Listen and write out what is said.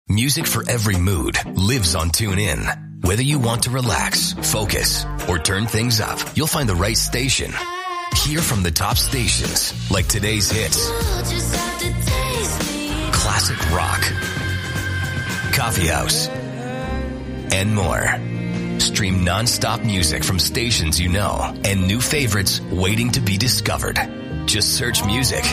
Music for every mood lives on TuneIn. Whether you want to relax, focus, or turn things up, you'll find the right station. Hear from the top stations like today's hits, classic rock, coffee house, and more. Stream non-stop music from stations you know and new favorites waiting to be discovered. Just search music